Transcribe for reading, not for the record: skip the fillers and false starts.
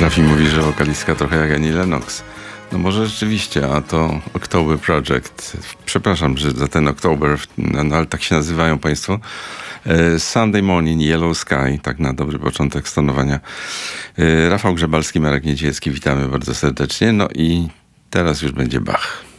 Rafi mówi, że wokalistka trochę jak Annie Lennox. No może rzeczywiście, a to October Project. Przepraszam że za ten October, no ale tak się nazywają państwo. Sunday Morning, Yellow Sky, tak na dobry początek stanowania. Rafał Grzebalski, Marek Niedźwiecki, witamy bardzo serdecznie. No i teraz już będzie Bach.